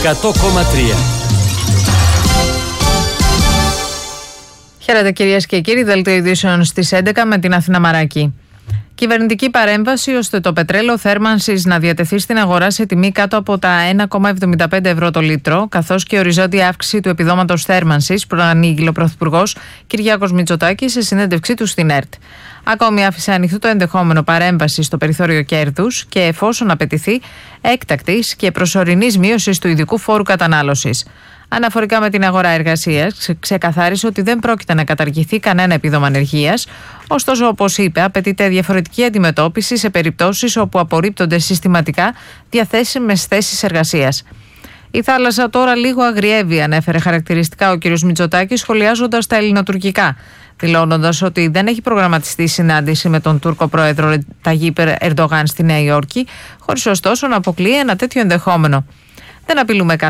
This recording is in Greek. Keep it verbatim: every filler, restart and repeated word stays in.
εκατό κόμμα τρία. Χαίρετε κυρίες και κύριοι, δελτίο ειδήσεων στις έντεκα με την Αθήνα Μαράκη. Κυβερνητική παρέμβαση ώστε το πετρέλαιο θέρμανσης να διατεθεί στην αγορά σε τιμή κάτω από τα ένα κόμμα εβδομήντα πέντε ευρώ το λίτρο, καθώς και οριζόντια αύξηση του επιδόματος θέρμανσης, προανήγγειλε ο Πρωθυπουργός Κυριάκος Μητσοτάκης σε συνέντευξή του στην ΕΡΤ. Ακόμη άφησε ανοιχτό το ενδεχόμενο παρέμβαση στο περιθώριο κέρδους και, εφόσον απαιτηθεί, έκτακτης και προσωρινής μείωσης του ειδικού φόρου κατανάλωσης. Αναφορικά με την αγορά εργασίας, ξεκαθάρισε ότι δεν πρόκειται να καταργηθεί κανένα επίδομα ανεργίας, ωστόσο, όπως είπε, απαιτείται διαφορετική αντιμετώπιση σε περιπτώσεις όπου απορρίπτονται συστηματικά διαθέσιμες θέσεις εργασίας. Η θάλασσα τώρα λίγο αγριεύει, ανέφερε χαρακτηριστικά ο κ. Μητσοτάκης, σχολιάζοντας τα ελληνοτουρκικά, δηλώνοντας ότι δεν έχει προγραμματιστεί συνάντηση με τον Τούρκο πρόεδρο Ταγίπ Ερντογάν στη Νέα Υόρκη, χωρίς ωστόσο να αποκλείει ένα τέτοιο ενδεχόμενο. Δεν απειλούμε